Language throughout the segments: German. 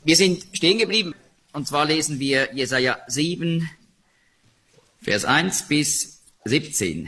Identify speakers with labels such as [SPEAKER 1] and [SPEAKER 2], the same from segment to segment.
[SPEAKER 1] Wir sind stehen geblieben, und zwar lesen wir Jesaja 7, Vers 1 bis 17.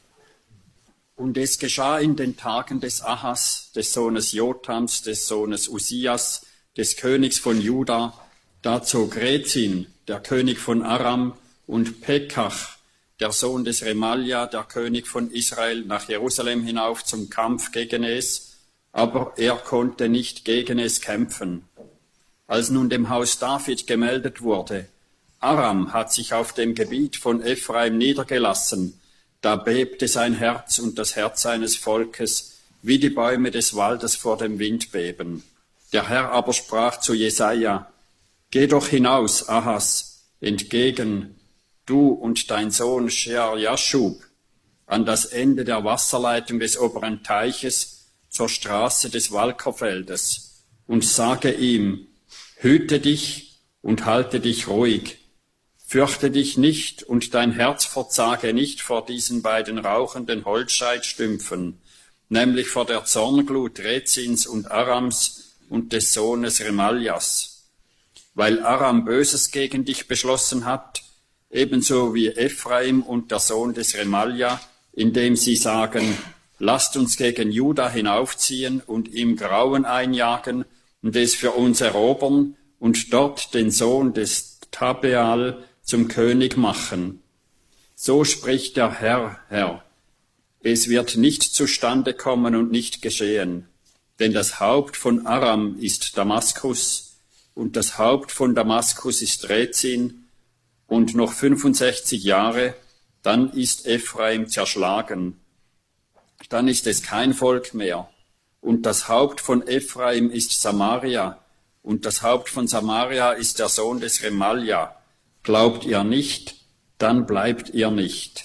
[SPEAKER 2] Und es geschah in den Tagen des Ahas, des Sohnes Jotams, des Sohnes Usias, des Königs von Juda, da zog Rezin, der König von Aram, und Pekach, der Sohn des Remalja, der König von Israel, nach Jerusalem hinauf zum Kampf gegen es, aber er konnte nicht gegen es kämpfen. Als nun dem Haus David gemeldet wurde, Aram hat sich auf dem Gebiet von Ephraim niedergelassen, da bebte sein Herz und das Herz seines Volkes, wie die Bäume des Waldes vor dem Wind beben. Der Herr aber sprach zu Jesaja: Geh doch hinaus, Ahas, entgegen, du und dein Sohn Shear-Jaschub, an das Ende der Wasserleitung des oberen Teiches zur Straße des Walkerfeldes, und sage ihm: Hüte dich und halte dich ruhig. Fürchte dich nicht und dein Herz verzage nicht vor diesen beiden rauchenden Holzscheitstümpfen, nämlich vor der Zornglut Rezins und Arams und des Sohnes Remaljas. Weil Aram Böses gegen dich beschlossen hat, ebenso wie Ephraim und der Sohn des Remalja, indem sie sagen: Lasst uns gegen Juda hinaufziehen und ihm Grauen einjagen und es für uns erobern und dort den Sohn des Tabeal zum König machen. So spricht der Herr: Es wird nicht zustande kommen und nicht geschehen, denn das Haupt von Aram ist Damaskus und das Haupt von Damaskus ist Rezin, und noch 65 Jahre, dann ist Ephraim zerschlagen. Dann ist es kein Volk mehr. Und das Haupt von Ephraim ist Samaria, und das Haupt von Samaria ist der Sohn des Remalja. Glaubt ihr nicht, dann bleibt ihr nicht.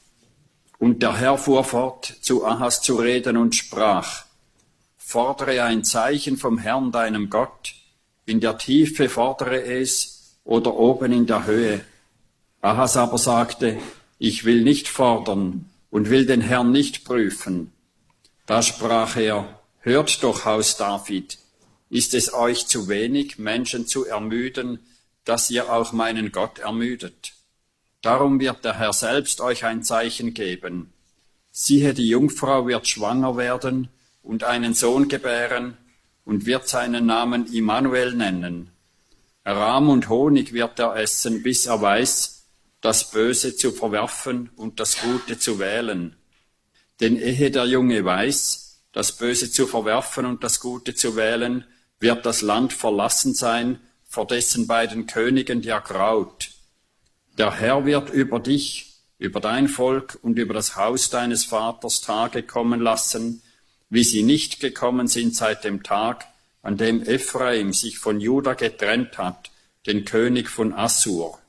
[SPEAKER 2] Und der Herr fuhr fort, zu Ahas zu reden und sprach: Fordere ein Zeichen vom Herrn, deinem Gott. In der Tiefe fordere es oder oben in der Höhe. Ahas aber sagte: Ich will nicht fordern und will den Herrn nicht prüfen. Da sprach er: Hört doch, Haus David, ist es euch zu wenig, Menschen zu ermüden, dass ihr auch meinen Gott ermüdet? Darum wird der Herr selbst euch ein Zeichen geben. Siehe, die Jungfrau wird schwanger werden und einen Sohn gebären und wird seinen Namen Immanuel nennen. Rahm und Honig wird er essen, bis er weiß, das Böse zu verwerfen und das Gute zu wählen. Denn ehe der Junge weiß, das Böse zu verwerfen und das Gute zu wählen, wird das Land verlassen sein vor dessen beiden Königen, der graut. Der Herr wird über dich, über dein Volk und über das Haus deines Vaters Tage kommen lassen, wie sie nicht gekommen sind seit dem Tag, an dem Ephraim sich von Juda getrennt hat, den König von Assur.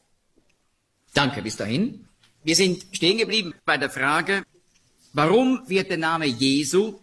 [SPEAKER 1] Danke, bis dahin. Wir sind stehen geblieben bei der Frage, warum wird der Name Jesu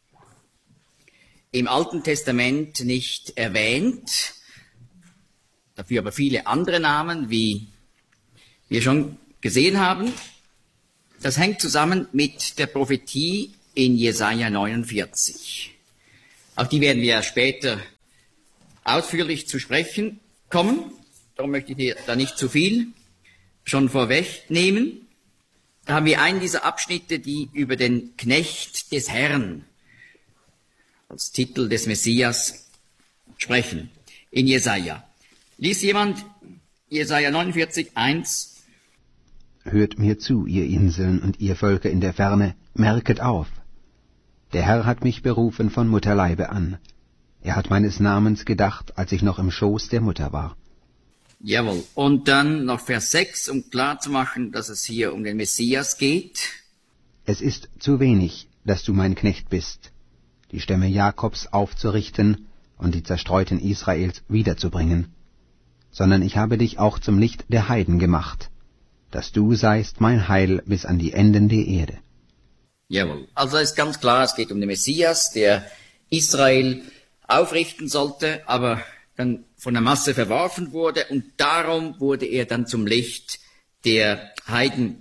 [SPEAKER 1] im Alten Testament nicht erwähnt, dafür aber viele andere Namen, wie wir schon gesehen haben. Das hängt zusammen mit der Prophetie in Jesaja 49. Auf die werden wir später ausführlich zu sprechen kommen. Darum möchte ich da nicht zu viel schon vorwegnehmen. Da haben wir einen dieser Abschnitte, die über den Knecht des Herrn als Titel des Messias sprechen. In Jesaja. Liest jemand Jesaja 49, 1?
[SPEAKER 3] Hört mir zu, ihr Inseln und ihr Völker in der Ferne, merket auf. Der Herr hat mich berufen von Mutterleibe an. Er hat meines Namens gedacht, als ich noch im Schoß der Mutter war.
[SPEAKER 1] Jawohl. Und dann noch Vers 6, um klarzumachen, dass es hier um den Messias geht.
[SPEAKER 3] Es ist zu wenig, dass du mein Knecht bist, die Stämme Jakobs aufzurichten und die Zerstreuten Israels wiederzubringen, sondern ich habe dich auch zum Licht der Heiden gemacht, dass du seist mein Heil bis an die Enden der Erde.
[SPEAKER 1] Jawohl. Also ist ganz klar, es geht um den Messias, der Israel aufrichten sollte, aber dann von der Masse verworfen wurde, und darum wurde er dann zum Licht der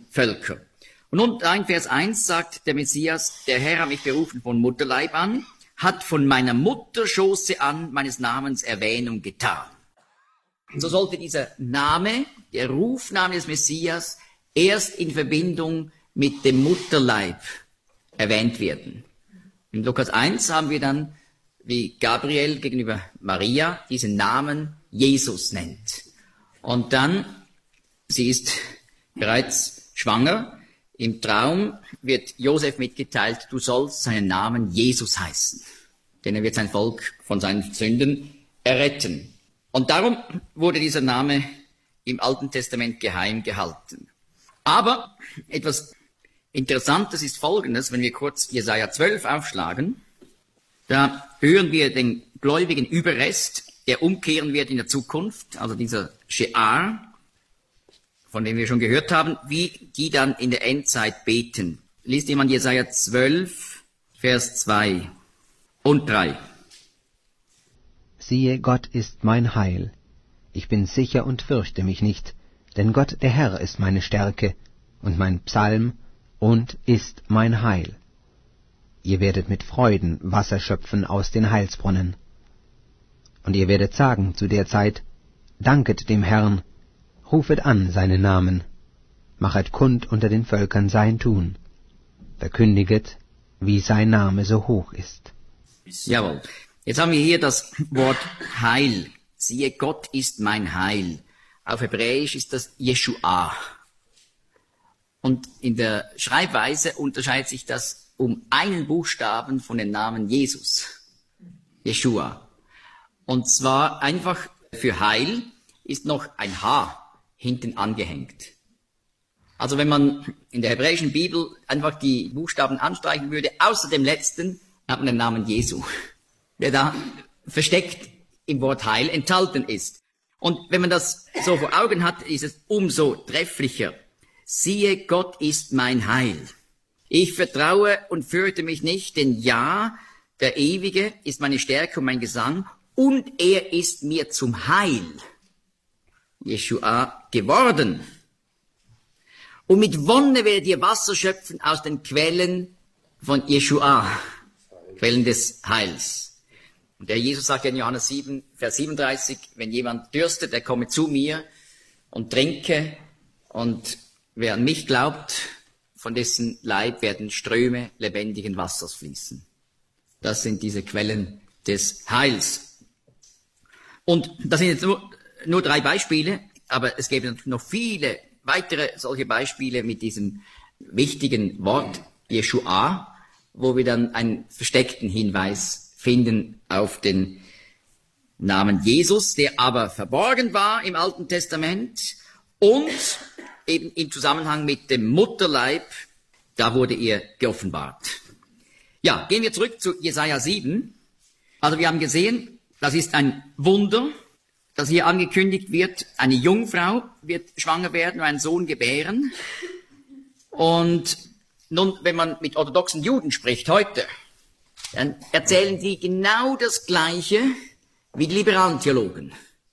[SPEAKER 1] Heidenvölker. Und nun ein Vers 1 sagt der Messias: Der Herr hat mich berufen von Mutterleib an. hat von meiner Mutterschoße an meines Namens Erwähnung getan. So sollte dieser Name, der Rufname des Messias, erst in Verbindung mit dem Mutterleib erwähnt werden. In Lukas 1 haben wir dann, wie Gabriel gegenüber Maria diesen Namen Jesus nennt. Und dann, sie ist bereits schwanger, im Traum wird Josef mitgeteilt, du sollst seinen Namen Jesus heißen, denn er wird sein Volk von seinen Sünden erretten. Und darum wurde dieser Name im Alten Testament geheim gehalten. Aber etwas Interessantes ist Folgendes, wenn wir kurz Jesaja 12 aufschlagen, da hören wir den gläubigen Überrest, der umkehren wird in der Zukunft, also dieser Shear, von dem wir schon gehört haben, wie die dann in der Endzeit beten. Liest jemand Jesaja 12, Vers 2 und 3.
[SPEAKER 3] Siehe, Gott ist mein Heil. Ich bin sicher und fürchte mich nicht, denn Gott der Herr ist meine Stärke und mein Psalm und ist mein Heil. Ihr werdet mit Freuden Wasser schöpfen aus den Heilsbrunnen. Und ihr werdet sagen zu der Zeit, danket dem Herrn, rufet an seinen Namen, machet kund unter den Völkern sein Tun, verkündiget, wie sein Name so hoch ist.
[SPEAKER 1] Jawohl. Jetzt haben wir hier das Wort Heil. Siehe, Gott ist mein Heil. Auf Hebräisch ist das Jeshua. Und in der Schreibweise unterscheidet sich das um einen Buchstaben von dem Namen Jesus. Jeshua. Und zwar einfach für Heil ist noch ein H hinten angehängt. Also wenn man in der hebräischen Bibel einfach die Buchstaben anstreichen würde, außer dem letzten, hat man den Namen Jesu, der da versteckt im Wort Heil enthalten ist. Und wenn man das so vor Augen hat, ist es umso trefflicher. Siehe, Gott ist mein Heil. Ich vertraue und fürchte mich nicht, denn ja, der Ewige ist meine Stärke und mein Gesang, und er ist mir zum Heil, Jeshua, geworden. Und mit Wonne werdet ihr Wasser schöpfen aus den Quellen von Jeshua, Quellen des Heils. Und der Jesus sagt ja in Johannes 7, Vers 37, wenn jemand dürstet, der komme zu mir und trinke, und wer an mich glaubt, von dessen Leib werden Ströme lebendigen Wassers fließen. Das sind diese Quellen des Heils. Und das sind jetzt nur 3 Beispiele, aber es gäbe noch viele weitere solche Beispiele mit diesem wichtigen Wort Jeshua, wo wir dann einen versteckten Hinweis finden auf den Namen Jesus, der aber verborgen war im Alten Testament und eben im Zusammenhang mit dem Mutterleib, da wurde er geoffenbart. Ja, gehen wir zurück zu Jesaja 7. Also wir haben gesehen, das ist ein Wunder, das hier angekündigt wird. Eine Jungfrau wird schwanger werden und einen Sohn gebären. Und nun, wenn man mit orthodoxen Juden spricht heute, dann erzählen die genau das Gleiche wie die liberalen Theologen.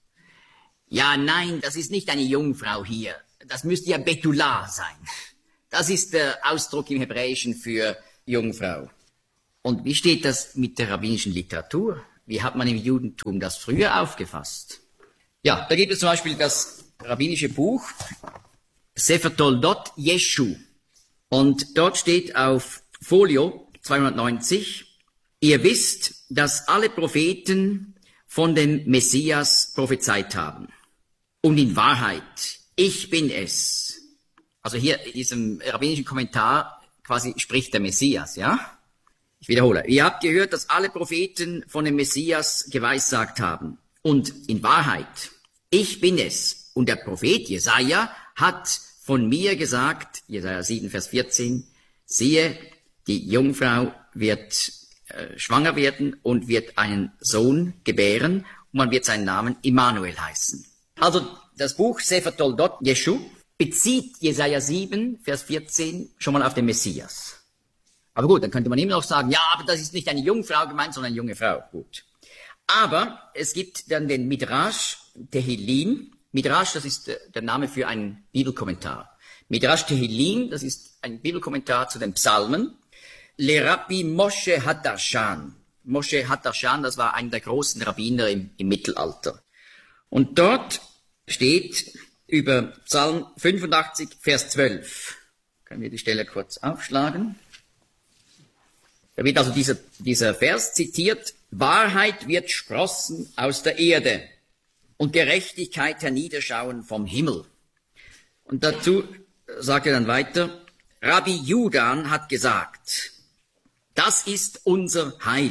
[SPEAKER 1] Ja, nein, das ist nicht eine Jungfrau hier. Das müsste ja Bethulah sein. Das ist der Ausdruck im Hebräischen für Jungfrau. Und wie steht das mit der rabbinischen Literatur? Wie hat man im Judentum das früher aufgefasst? Ja, da gibt es zum Beispiel das rabbinische Buch Sefer Toldot Jeshu. Und dort steht auf Folio 290, ihr wisst, dass alle Propheten von dem Messias prophezeit haben. Und in Wahrheit, ich bin es. Also hier in diesem rabbinischen Kommentar quasi spricht der Messias, ja? Ich wiederhole. Ihr habt gehört, dass alle Propheten von dem Messias geweissagt haben. Und in Wahrheit, ich bin es. Und der Prophet Jesaja hat von mir gesagt, Jesaja 7, Vers 14, siehe, die Jungfrau wird schwanger werden und wird einen Sohn gebären und man wird seinen Namen Immanuel heißen. Also das Buch Sefer Toldot Jeshu bezieht Jesaja 7, Vers 14 schon mal auf den Messias. Aber gut, dann könnte man immer noch sagen, ja, aber das ist nicht eine Jungfrau gemeint, sondern eine junge Frau. Gut. Aber es gibt dann den Midrash Tehillim. Midrash, das ist der Name für einen Bibelkommentar. Midrash Tehillim, das ist ein Bibelkommentar zu den Psalmen. Le Rabbi Moshe Hadarshan. Moshe Hadasshan, das war einer der großen Rabbiner im Mittelalter. Und dort steht über Psalm 85, Vers 12. Können wir die Stelle kurz aufschlagen? Da wird also dieser Vers zitiert: Wahrheit wird sprossen aus der Erde und Gerechtigkeit herniederschauen vom Himmel. Und dazu sagt er dann weiter, Rabbi Judan hat gesagt, das ist unser Heil,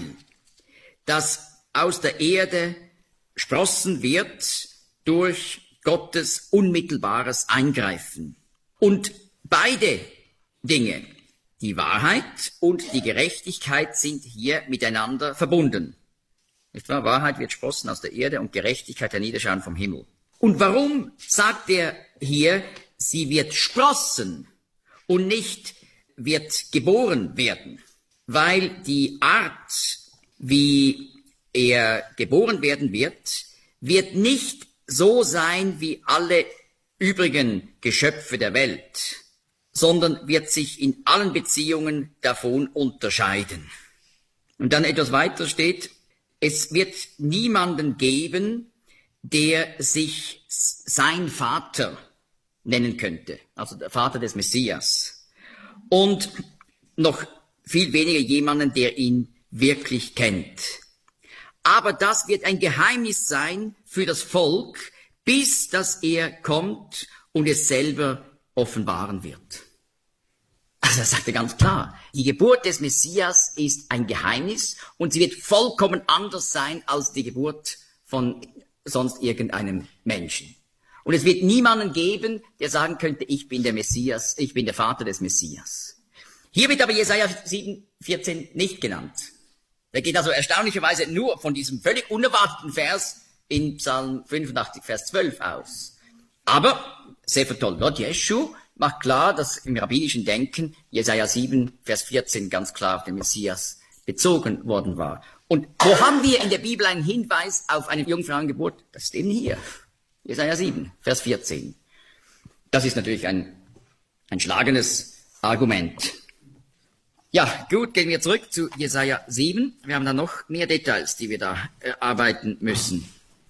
[SPEAKER 1] das aus der Erde sprossen wird durch Gottes unmittelbares Eingreifen. Und beide Dinge, die Wahrheit und die Gerechtigkeit, sind hier miteinander verbunden. Nicht wahr? Wahrheit wird sprossen aus der Erde und Gerechtigkeit herniederschauen vom Himmel. Und warum sagt er hier, sie wird sprossen und nicht wird geboren werden? Weil die Art, wie er geboren werden wird nicht so sein wie alle übrigen Geschöpfe der Welt, sondern wird sich in allen Beziehungen davon unterscheiden. Und dann etwas weiter steht, es wird niemanden geben, der sich sein Vater nennen könnte, also der Vater des Messias. Und noch viel weniger jemanden, der ihn wirklich kennt. Aber das wird ein Geheimnis sein für das Volk, bis dass er kommt und es selber offenbaren wird. Also er sagte ganz klar, die Geburt des Messias ist ein Geheimnis und sie wird vollkommen anders sein als die Geburt von sonst irgendeinem Menschen. Und es wird niemanden geben, der sagen könnte, ich bin der Messias, ich bin der Vater des Messias. Hier wird aber Jesaja 7,14 nicht genannt. Der geht also erstaunlicherweise nur von diesem völlig unerwarteten Vers in Psalm 85, Vers 12 aus. Aber Sefer Toldot Jeschu macht klar, dass im rabbinischen Denken Jesaja 7, Vers 14 ganz klar auf den Messias bezogen worden war. Und wo haben wir in der Bibel einen Hinweis auf eine Jungfrauengeburt? Das ist eben hier. Jesaja 7, Vers 14. Das ist natürlich ein schlagendes Argument. Ja, gut, gehen wir zurück zu Jesaja 7. Wir haben da noch mehr Details, die wir da erarbeiten müssen.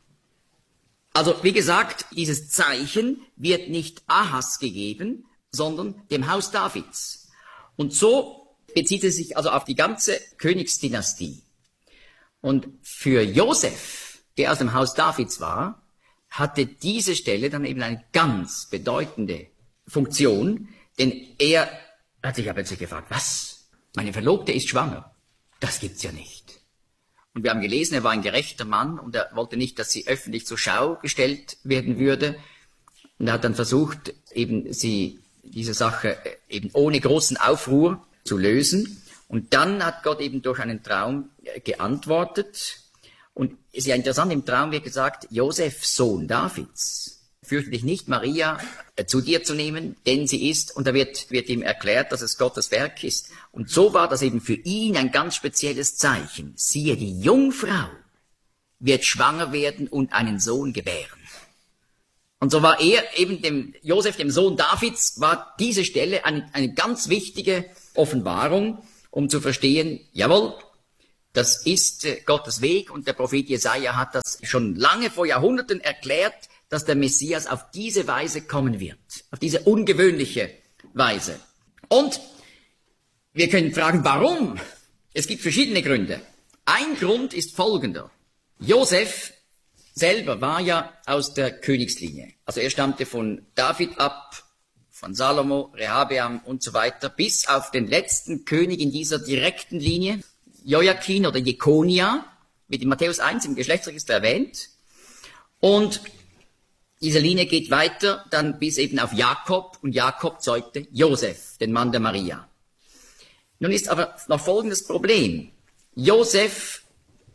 [SPEAKER 1] Also, wie gesagt, dieses Zeichen wird nicht Ahas gegeben, sondern dem Haus Davids. Und so bezieht es sich also auf die ganze Königsdynastie. Und für Josef, der aus dem Haus Davids war, hatte diese Stelle dann eben eine ganz bedeutende Funktion, denn er hat sich ja plötzlich gefragt, was? Meine Verlobte ist schwanger. Das gibt's ja nicht. Und wir haben gelesen, er war ein gerechter Mann und er wollte nicht, dass sie öffentlich zur Schau gestellt werden würde. Und er hat dann versucht, eben diese Sache eben ohne großen Aufruhr zu lösen. Und dann hat Gott eben durch einen Traum geantwortet. Und es ist ja interessant, im Traum wird gesagt, Josef, Sohn Davids, fürchte dich nicht, Maria zu dir zu nehmen, denn sie ist, und da wird ihm erklärt, dass es Gottes Werk ist. Und so war das eben für ihn ein ganz spezielles Zeichen. Siehe, die Jungfrau wird schwanger werden und einen Sohn gebären. Und so war er eben dem Josef, dem Sohn Davids, war diese Stelle eine ganz wichtige Offenbarung, um zu verstehen, jawohl, das ist Gottes Weg, und der Prophet Jesaja hat das schon lange vor Jahrhunderten erklärt, dass der Messias auf diese Weise kommen wird, auf diese ungewöhnliche Weise. Und wir können fragen, warum? Es gibt verschiedene Gründe. Ein Grund ist folgender. Josef selber war ja aus der Königslinie. Also er stammte von David ab, von Salomo, Rehabeam und so weiter, bis auf den letzten König in dieser direkten Linie, Joachim oder Jekonia, wird in Matthäus 1 im Geschlechtsregister erwähnt. Und diese Linie geht weiter dann bis eben auf Jakob, und Jakob zeugte Josef, den Mann der Maria. Nun ist aber noch folgendes Problem. Josef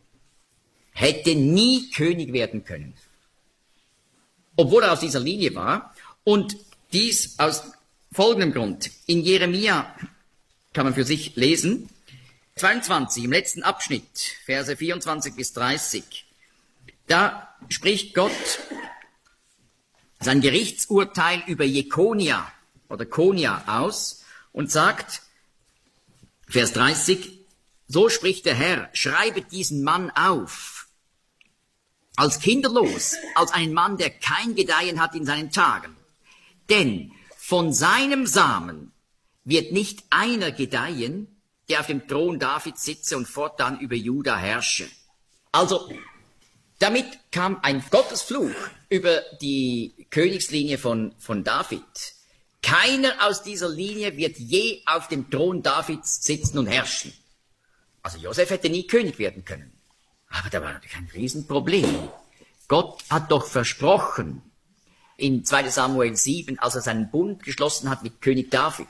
[SPEAKER 1] hätte nie König werden können, obwohl er aus dieser Linie war, und dies aus folgendem Grund. In Jeremia kann man für sich lesen, 22, im letzten Abschnitt, Verse 24 bis 30, da spricht Gott sein Gerichtsurteil über Jekonia oder Konia aus und sagt, Vers 30, so spricht der Herr, schreibet diesen Mann auf, als kinderlos, als einen Mann, der kein Gedeihen hat in seinen Tagen. Denn von seinem Samen wird nicht einer gedeihen, der auf dem Thron Davids sitze und fortan über Juda herrsche. Also, damit kam ein Gottesfluch über die Königslinie von David. Keiner aus dieser Linie wird je auf dem Thron Davids sitzen und herrschen. Also Josef hätte nie König werden können. Aber da war natürlich ein Riesenproblem. Gott hat doch versprochen, in 2 Samuel 7, als er seinen Bund geschlossen hat mit König David,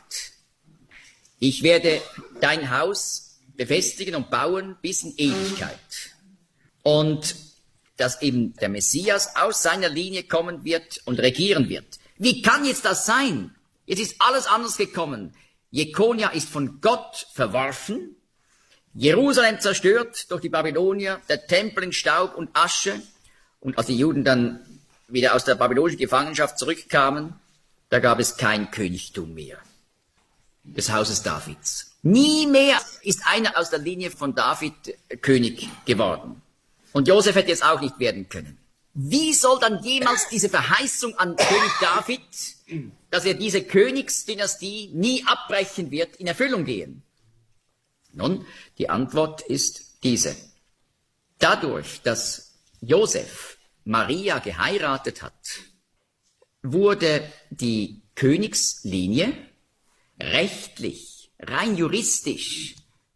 [SPEAKER 1] ich werde dein Haus befestigen und bauen bis in Ewigkeit. Und dass eben der Messias aus seiner Linie kommen wird und regieren wird. Wie kann jetzt das sein? Jetzt ist alles anders gekommen. Jekonia ist von Gott verworfen, Jerusalem zerstört durch die Babylonier, der Tempel in Staub und Asche. Und als die Juden dann wieder aus der babylonischen Gefangenschaft zurückkamen, da gab es kein Königtum mehr des Hauses Davids. Nie mehr ist einer aus der Linie von David König geworden. Und Josef hätte es auch nicht werden können. Wie soll dann jemals diese Verheißung an König David, dass er diese Königsdynastie nie abbrechen wird, in Erfüllung gehen? Nun, die Antwort ist diese. Dadurch, dass Josef Maria geheiratet hat, wurde die Königslinie rechtlich, rein juristisch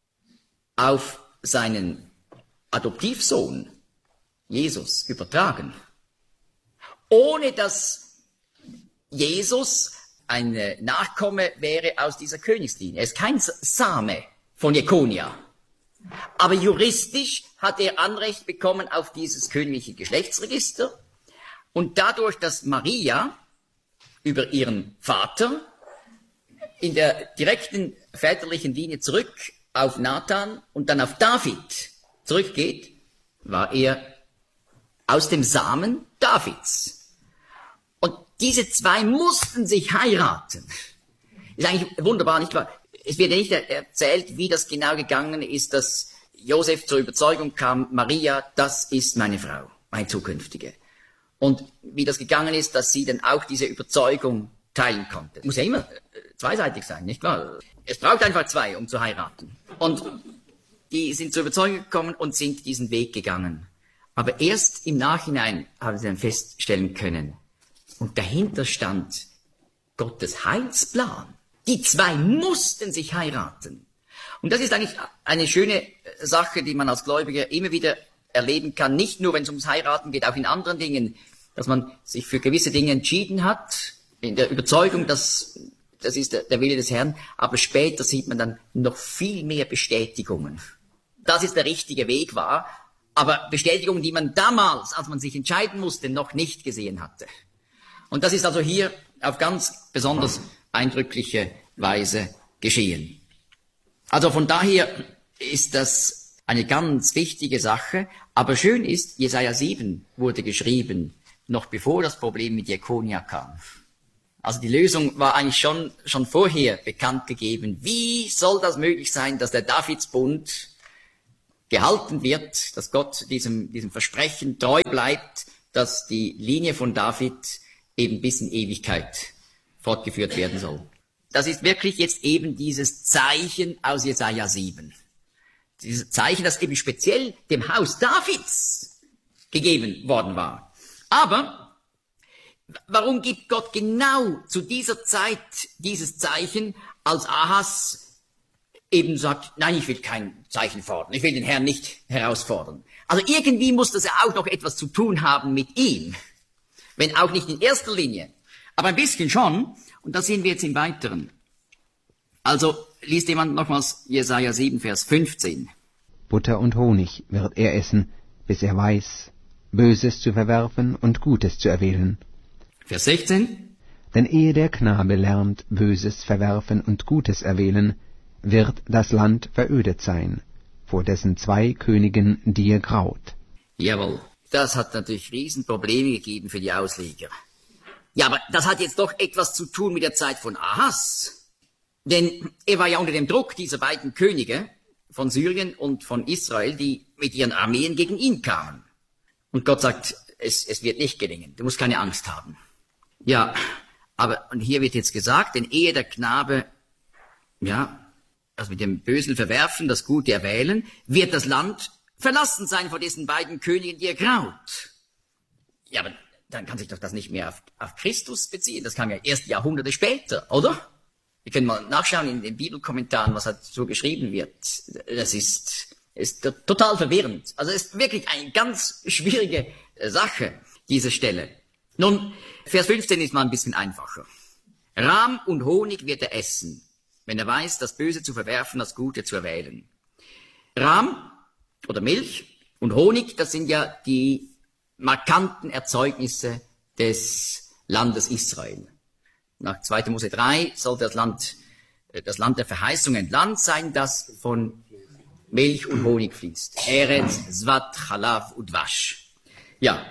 [SPEAKER 1] auf seinen Adoptivsohn Jesus übertragen, ohne dass Jesus ein Nachkomme wäre aus dieser Königslinie. Er ist kein Same von Jekonia. Aber juristisch hat er Anrecht bekommen auf dieses königliche Geschlechtsregister. Und dadurch, dass Maria über ihren Vater in der direkten väterlichen Linie zurück auf Nathan und dann auf David zurückgeht, war er aus dem Samen Davids. Und diese zwei mussten sich heiraten. Ist eigentlich wunderbar, nicht wahr? Es wird ja nicht erzählt, wie das genau gegangen ist, dass Josef zur Überzeugung kam, Maria, das ist meine Frau, meine zukünftige. Und wie das gegangen ist, dass sie dann auch diese Überzeugung teilen konnte. Muss ja immer zweiseitig sein, nicht wahr? Es braucht einfach zwei, um zu heiraten. Und die sind zur Überzeugung gekommen und sind diesen Weg gegangen. Aber erst im Nachhinein haben sie dann feststellen können, und dahinter stand Gottes Heilsplan. Die zwei mussten sich heiraten. Und das ist eigentlich eine schöne Sache, die man als Gläubiger immer wieder erleben kann. Nicht nur, wenn es ums Heiraten geht, auch in anderen Dingen, dass man sich für gewisse Dinge entschieden hat, in der Überzeugung, dass das ist der Wille des Herrn, aber später sieht man dann noch viel mehr Bestätigungen. Das ist der richtige Weg war, aber Bestätigungen, die man damals, als man sich entscheiden musste, noch nicht gesehen hatte. Und das ist also hier auf ganz besonders eindrückliche Weise geschehen. Also von daher ist das eine ganz wichtige Sache, aber schön ist, Jesaja 7 wurde geschrieben, noch bevor das Problem mit Jekonia kam. Also die Lösung war eigentlich schon vorher bekannt gegeben. Wie soll das möglich sein, dass der Davidsbund gehalten wird, dass Gott diesem Versprechen treu bleibt, dass die Linie von David eben bis in Ewigkeit fortgeführt werden soll. Das ist wirklich jetzt eben dieses Zeichen aus Jesaja 7. Dieses Zeichen, das eben speziell dem Haus Davids gegeben worden war. Aber warum gibt Gott genau zu dieser Zeit dieses Zeichen, als Ahas eben sagt, nein, ich will kein Zeichen fordern, ich will den Herrn nicht herausfordern. Also irgendwie muss das ja auch noch etwas zu tun haben mit ihm, wenn auch nicht in erster Linie, aber ein bisschen schon, und das sehen wir jetzt im Weiteren. Also liest jemand nochmals Jesaja 7, Vers 15.
[SPEAKER 3] Butter und Honig wird er essen, bis er weiß, Böses zu verwerfen und Gutes zu erwählen.
[SPEAKER 1] Vers 16.
[SPEAKER 3] Denn ehe der Knabe lernt, Böses verwerfen und Gutes erwählen, wird das Land verödet sein, vor dessen zwei Königen dir graut.
[SPEAKER 1] Jawohl, das hat natürlich Riesenprobleme gegeben für die Ausleger. Ja, aber das hat jetzt doch etwas zu tun mit der Zeit von Ahas. Denn er war ja unter dem Druck dieser beiden Könige, von Syrien und von Israel, die mit ihren Armeen gegen ihn kamen. Und Gott sagt, es wird nicht gelingen, du musst keine Angst haben. Ja, aber und hier wird jetzt gesagt, denn ehe der Knabe, also mit dem Bösen verwerfen, das Gute erwählen, wird das Land verlassen sein vor diesen beiden Königen, die er graut. Ja, aber dann kann sich doch das nicht mehr auf Christus beziehen. Das kam ja erst Jahrhunderte später, oder? Wir können mal nachschauen in den Bibelkommentaren, was so geschrieben wird. Das ist total verwirrend. Also es ist wirklich eine ganz schwierige Sache, diese Stelle. Nun, Vers 15 ist mal ein bisschen einfacher. Rahm und Honig wird er essen, wenn er weiß, das Böse zu verwerfen, das Gute zu erwählen. Rahm oder Milch und Honig, das sind ja die markanten Erzeugnisse des Landes Israel. Nach 2. Mose 3 soll das Land der Verheißung ein Land sein, das von Milch und Honig fließt. Eretz, Zvat, Chalav und Wasch. Ja,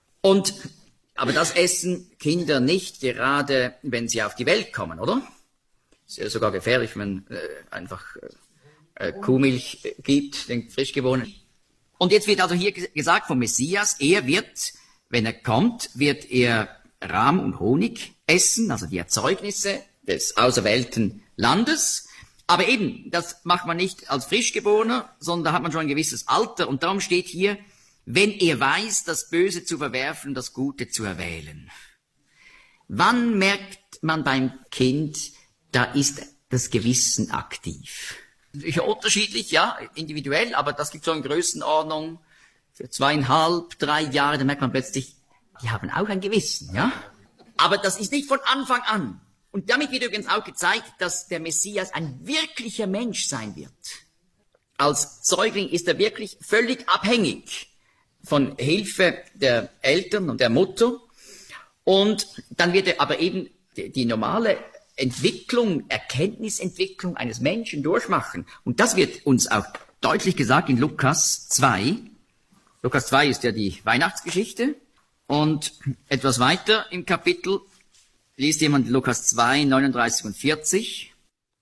[SPEAKER 1] aber das essen Kinder nicht gerade, wenn sie auf die Welt kommen, oder? Ist ja sogar gefährlich, wenn man einfach Kuhmilch gibt, den Frischgeborenen. Und jetzt wird also hier gesagt vom Messias, er wird, wenn er kommt, wird er Rahm und Honig essen, also die Erzeugnisse des auserwählten Landes. Aber eben, das macht man nicht als Frischgeborener, sondern da hat man schon ein gewisses Alter. Und darum steht hier, wenn er weiß, das Böse zu verwerfen, das Gute zu erwählen. Wann merkt man beim Kind, da ist das Gewissen aktiv? Sicher unterschiedlich, ja, individuell, aber das gibt so eine Größenordnung für 2,5, 3 Jahre, da merkt man plötzlich, die haben auch ein Gewissen, ja. Aber das ist nicht von Anfang an. Und damit wird übrigens auch gezeigt, dass der Messias ein wirklicher Mensch sein wird. Als Säugling ist er wirklich völlig abhängig von Hilfe der Eltern und der Mutter. Und dann wird er aber eben die normale Erkenntnisentwicklung eines Menschen durchmachen. Und das wird uns auch deutlich gesagt in Lukas 2. Lukas 2 ist ja die Weihnachtsgeschichte. Und etwas weiter im Kapitel liest jemand Lukas 2, 39 und 40.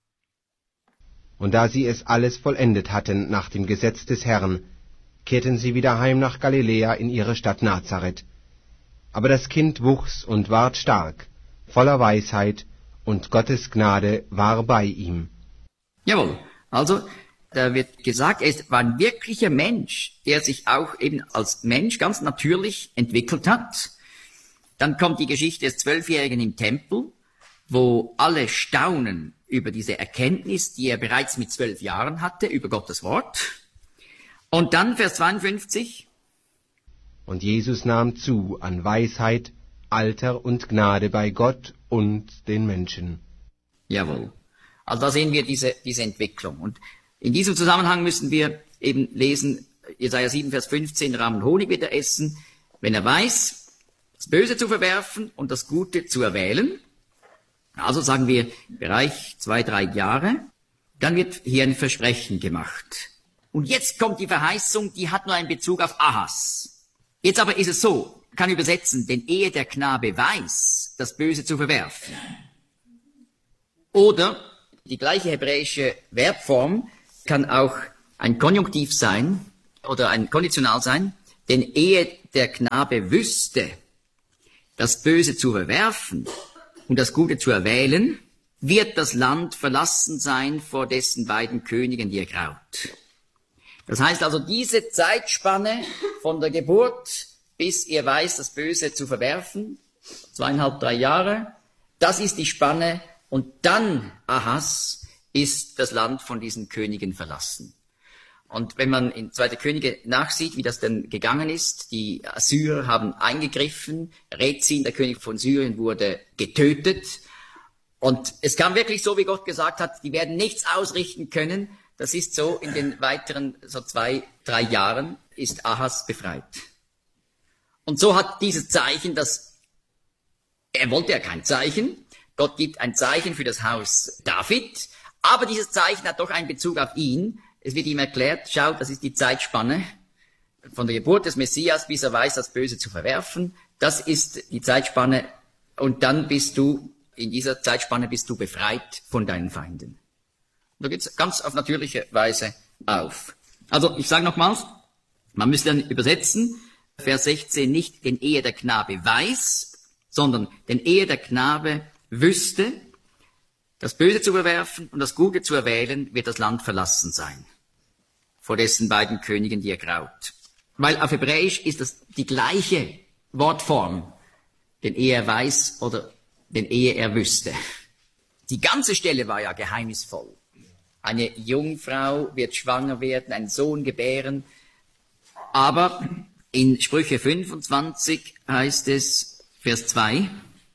[SPEAKER 3] Und da sie es alles vollendet hatten nach dem Gesetz des Herrn, kehrten sie wieder heim nach Galiläa in ihre Stadt Nazareth. Aber das Kind wuchs und ward stark, voller Weisheit, und Gottes Gnade war bei ihm.
[SPEAKER 1] Jawohl, also da wird gesagt, er war ein wirklicher Mensch, der sich auch eben als Mensch ganz natürlich entwickelt hat. Dann kommt die Geschichte des 12-Jährigen im Tempel, wo alle staunen über diese Erkenntnis, die er bereits mit 12 Jahren hatte, über Gottes Wort. Und dann Vers 52.
[SPEAKER 3] Und Jesus nahm zu an Weisheit, Alter und Gnade bei Gott und den Menschen.
[SPEAKER 1] Jawohl. Also da sehen wir diese Entwicklung. Und in diesem Zusammenhang müssen wir eben lesen, Jesaja 7, Vers 15, Rahm und Honig wird er essen, wenn er weiß, das Böse zu verwerfen und das Gute zu erwählen. Also sagen wir, Bereich 2, 3 Jahre, dann wird hier ein Versprechen gemacht. Und jetzt kommt die Verheißung, die hat nur einen Bezug auf Ahas. Jetzt aber ist es so, kann übersetzen, denn ehe der Knabe weiß, das Böse zu verwerfen. Oder die gleiche hebräische Verbform kann auch ein Konjunktiv sein oder ein Konditional sein, denn ehe der Knabe wüsste, das Böse zu verwerfen und das Gute zu erwählen, wird das Land verlassen sein vor dessen beiden Königen, die er graut. Das heißt also, diese Zeitspanne von der Geburt bis er weiß, das Böse zu verwerfen, 2,5, 3 Jahre, das ist die Spanne, und dann, Ahas, ist das Land von diesen Königen verlassen. Und wenn man in 2. Könige nachsieht, wie das denn gegangen ist, die Assyrer haben eingegriffen, Rezin, der König von Syrien, wurde getötet, und es kam wirklich so, wie Gott gesagt hat, die werden nichts ausrichten können. Das ist so, in den weiteren so 2, 3 Jahren ist Ahas befreit. Und so hat dieses Zeichen, er wollte ja kein Zeichen, Gott gibt ein Zeichen für das Haus David, aber dieses Zeichen hat doch einen Bezug auf ihn. Es wird ihm erklärt, schau, das ist die Zeitspanne von der Geburt des Messias, bis er weiß, das Böse zu verwerfen. Das ist die Zeitspanne, und dann in dieser Zeitspanne bist du befreit von deinen Feinden. Da gibt es ganz auf natürliche Weise auf. Also, ich sage nochmals, man müsste dann übersetzen, Vers 16, nicht denn ehe der Knabe weiß, sondern denn ehe der Knabe wüsste, das Böse zu überwerfen und das Gute zu erwählen, wird das Land verlassen sein, vor dessen beiden Königen, die er graut. Weil auf Hebräisch ist das die gleiche Wortform, denn ehe er weiß oder denn ehe er wüsste. Die ganze Stelle war ja geheimnisvoll. Eine Jungfrau wird schwanger werden, einen Sohn gebären. Aber in Sprüche 25 heißt es, Vers 2,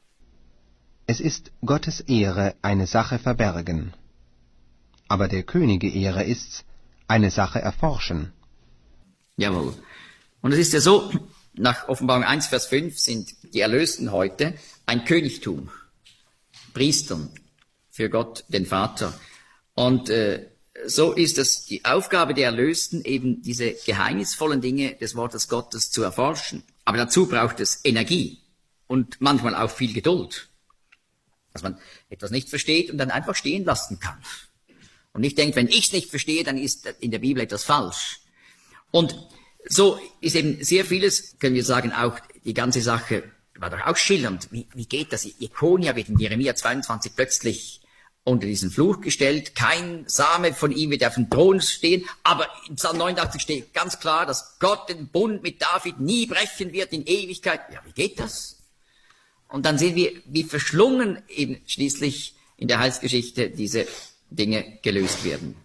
[SPEAKER 3] Es ist Gottes Ehre, eine Sache verbergen. Aber der Könige Ehre ist's, eine Sache erforschen.
[SPEAKER 1] jawohl. Und es ist ja so, nach Offenbarung 1, Vers 5 sind die Erlösten heute ein Königtum, Priestern für Gott, den Vater. Und so ist es die Aufgabe der Erlösten, eben diese geheimnisvollen Dinge des Wortes Gottes zu erforschen. Aber dazu braucht es Energie und manchmal auch viel Geduld, dass man etwas nicht versteht und dann einfach stehen lassen kann. Und nicht denkt, wenn ich es nicht verstehe, dann ist in der Bibel etwas falsch. Und so ist eben sehr vieles, können wir sagen, auch die ganze Sache war doch auch schillernd. Wie geht das? Jekonia wird in Jeremia 22 plötzlich unter diesen Fluch gestellt. Kein Same von ihm wird auf dem Thron stehen. Aber in Psalm 89 steht ganz klar, dass Gott den Bund mit David nie brechen wird in Ewigkeit. Ja, wie geht das? Und dann sehen wir, wie verschlungen eben schließlich in der Heilsgeschichte diese Dinge gelöst werden.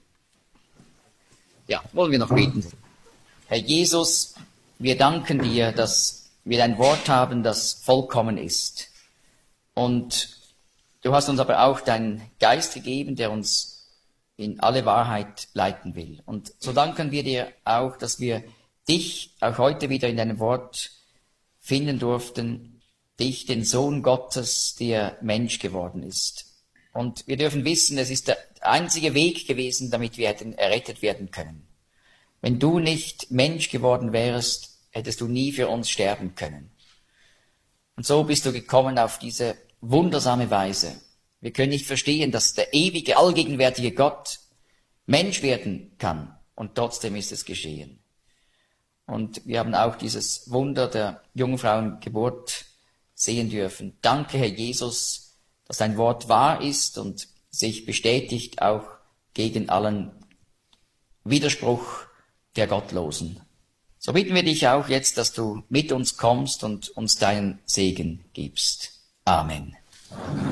[SPEAKER 1] Ja, wollen wir noch beten. Herr Jesus, wir danken dir, dass wir dein Wort haben, das vollkommen ist. Und du hast uns aber auch deinen Geist gegeben, der uns in alle Wahrheit leiten will. Und so danken wir dir auch, dass wir dich auch heute wieder in deinem Wort finden durften, dich, den Sohn Gottes, der Mensch geworden ist. Und wir dürfen wissen, es ist der einzige Weg gewesen, damit wir hätten errettet werden können. Wenn du nicht Mensch geworden wärst, hättest du nie für uns sterben können. Und so bist du gekommen auf diese wundersame Weise. Wir können nicht verstehen, dass der ewige, allgegenwärtige Gott Mensch werden kann. Und trotzdem ist es geschehen. Und wir haben auch dieses Wunder der Jungfrauengeburt sehen dürfen. Danke, Herr Jesus, dass dein Wort wahr ist und sich bestätigt auch gegen allen Widerspruch der Gottlosen. So bitten wir dich auch jetzt, dass du mit uns kommst und uns deinen Segen gibst. Amen.